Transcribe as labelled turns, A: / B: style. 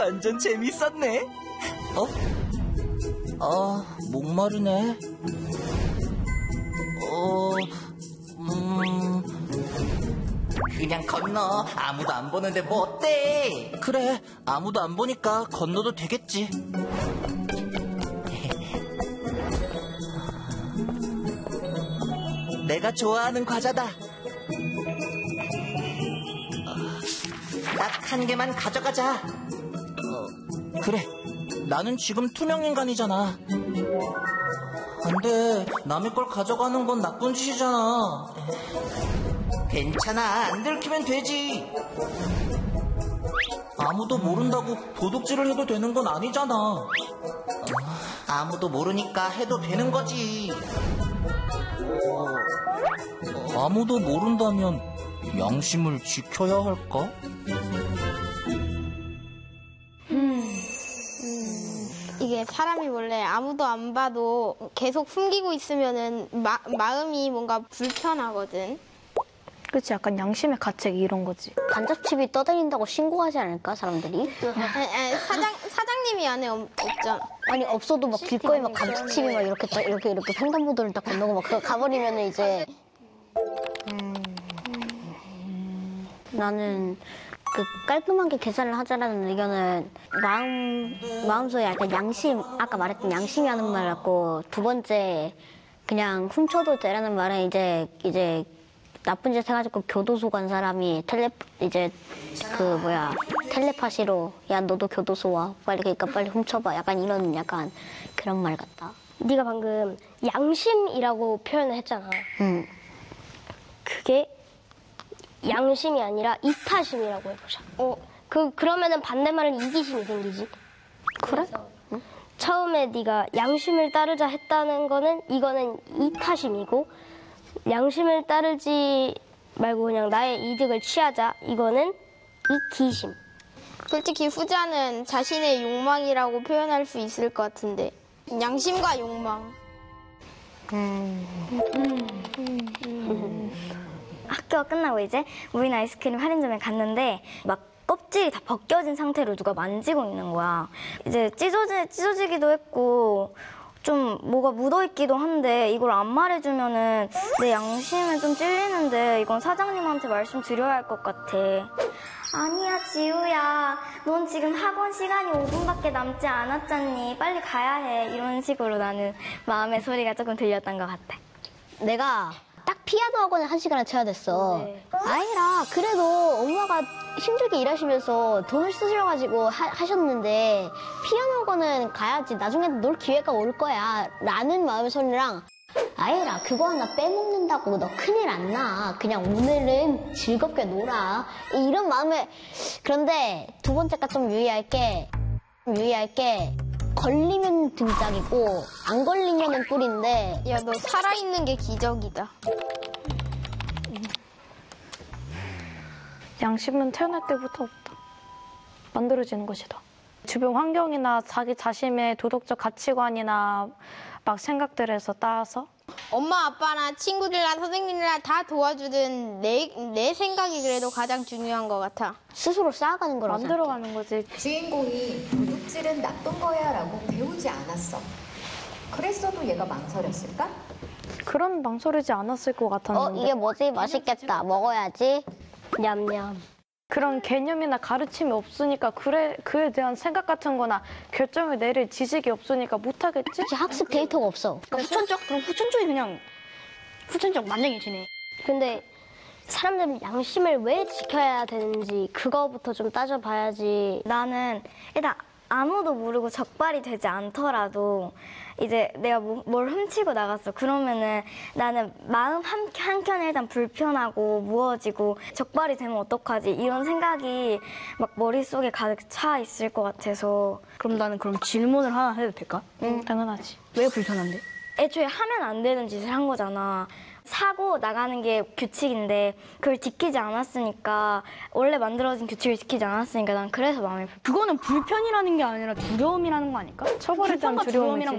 A: 완전 재밌었네. 목마르네. 그냥 건너. 아무도 안 보는데 뭐 어때? 그래, 아무도 안 보니까 건너도 되겠지. 내가 좋아하는 과자다. 딱 한 개만 가져가자. 그래, 나는 지금 투명인간이잖아. 안 돼, 남의 걸 가져가는 건 나쁜 짓이잖아. 괜찮아, 안 들키면 되지. 아무도 모른다고 도둑질을 해도 되는 건 아니잖아. 아무도 모르니까 해도 되는 거지. 아무도 모른다면 양심을 지켜야 할까?
B: 이게 사람이 원래 아무도 안 봐도 계속 숨기고 있으면은 마음이 뭔가 불편하거든.
C: 그치, 약간 양심의 가책 이런 거지.
D: 간접칩이 떠다닌다고 신고하지 않을까, 사람들이?
B: 사장님이 안에 없잖아.
D: 아니, 없어도 막 길거리 막 간접칩이 막 이렇게 횡단보도를 딱 건너고 막 가버리면은 이제. 나는 그 깔끔하게 계산을 하자라는 의견은 마음속에 약간 양심, 아까 말했던 양심이 하는 말 같고, 두 번째 그냥 훔쳐도 되라는 말은 이제 나쁜 짓 해가지고 교도소 간 사람이 텔레파시로 야 너도 교도소 와 그러니까 빨리 훔쳐봐 약간 이런 약간 그런 말 같다.
E: 네가 방금 양심이라고 표현을 했잖아. 그게 양심이 아니라 이타심이라고 해보자. 그러면은 반대말은 이기심이 생기지.
D: 그래?
E: 응? 처음에 네가 양심을 따르자 했다는 거는 이거는 이타심이고, 양심을 따르지 말고 그냥 나의 이득을 취하자, 이거는 이기심.
B: 솔직히 후자는 자신의 욕망이라고 표현할 수 있을 것 같은데. 양심과 욕망.
C: 학교가 끝나고 이제 우린 아이스크림 할인점에 갔는데 막 껍질이 다 벗겨진 상태로 누가 만지고 있는 거야. 이제 찢어지기도 했고 좀 뭐가 묻어있기도 한데 이걸 안 말해주면은 내 양심에 좀 찔리는데 이건 사장님한테 말씀드려야 할 것 같아. 아니야 지우야, 넌 지금 학원 시간이 5분밖에 남지 않았잖니. 빨리 가야 해. 이런 식으로 나는 마음의 소리가 조금 들렸던 것 같아.
D: 내가 딱 피아노 학원을 1시간을 쳐야 됐어.
E: 네.
D: 아니라 그래도 엄마가 힘들게 일하시면서 돈을 쓰셔가지고 하셨는데 피아노 학원은 가야지. 나중에 놀 기회가 올 거야. 라는 마음의 소리랑 아이라 그거 하나 빼먹는다고 너 큰일 안 나. 그냥 오늘은 즐겁게 놀아. 이런 마음에. 그런데 두 번째가 좀 유의할 게 걸리면 등짝이고 안 걸리면은 꿀인데.
B: 야, 너 살아있는 게 기적이다.
C: 양심은 태어날 때부터 없다. 만들어지는 것이다. 주변 환경이나 자기 자신의 도덕적 가치관이나 막 생각들에서 따서
B: 엄마, 아빠나 친구들이나 선생님이나 다 도와주든 내 생각이 그래도 가장 중요한 것 같아.
D: 스스로 쌓아가는 거라고
C: 만들어가는 거지.
F: 주인공이 도둑질은 나쁜 거야 라고 배우지 않았어. 그랬어도 얘가 망설였을까?
C: 그런 망설이지 않았을 것 같았는데.
D: 이게 뭐지? 맛있겠다. 먹어야지.
E: 냠냠.
C: 그런 개념이나 가르침이 없으니까 그에 대한 생각 같은 거나 결정을 내릴 지식이 없으니까 못하겠지?
D: 혹시 학습 데이터가 없어.
E: 그러니까 후천 쪽이 그냥 후천 쪽 만장일치네. 근데 사람들은 양심을 왜 지켜야 되는지 그거부터 좀 따져봐야지.
C: 나는 일단 아무도 모르고 적발이 되지 않더라도 이제 내가 뭘 훔치고 나갔어. 그러면은 나는 마음 한켠에 일단 불편하고 무어지고 적발이 되면 어떡하지? 이런 생각이 막 머릿속에 가득 차 있을 것 같아서.
E: 그럼 나는 질문을 하나 해도 될까?
C: 응, 당연하지.
E: 왜 불편한데?
C: 애초에 하면 안 되는 짓을 한 거잖아. 사고 나가는 게 규칙인데 그걸 지키지 않았으니까, 원래 만들어진 규칙을 지키지 않았으니까 난 그래서 마음이 불편.
E: 그거는 불편이라는 게 아니라 두려움이라는 거 아닐까?
C: 처벌에 대한 두려움이지.